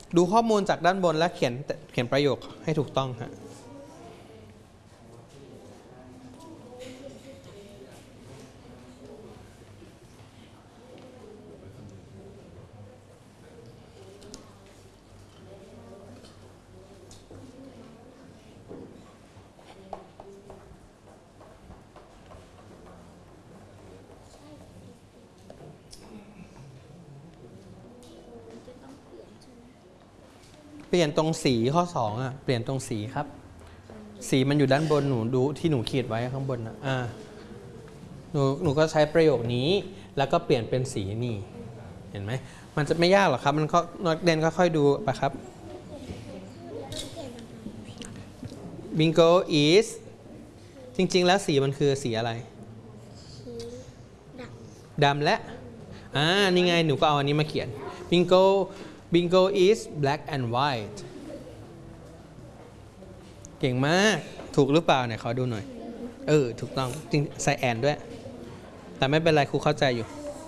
ดูข้อมูลจากด้านบนและเขียนประโยคให้ถูกต้องฮะเปลี่ยนตรงสีข้อ2อ่ะเปลี่ยนตรงสีครับสีมันอยู่ด้านบนหนูดูที่หนูขีดไว้ข้างบนนะหนูก็ใช้ประโยคนี้แล้วก็เปลี่ยนเป็นสีนี่เห็นไหมมันจะไม่ยากหรอกครับมันก็นักเรียนก็ค่อยดูไปครับ Bingo is จริงๆแล้วสีมันคือสีอะไรดำและนี่ไงหนูก็เอาอันนี้มาเขียน Bingo is black and white เก่งมากถูกหรือเปล่าเนี่ยขอดูหน่อยถูกต้องจริงใส่แอนด้วยแต่ไม่เป็นไรครูเข้าใจอยู่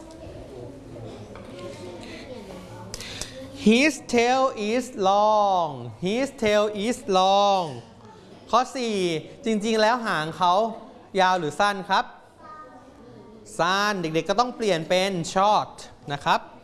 His tail is long His tail is long ข้อ4จริงๆแล้วหางเขายาวหรือสั้นครับสั้นเด็กๆก็ต้องเปลี่ยนเป็น short นะครับ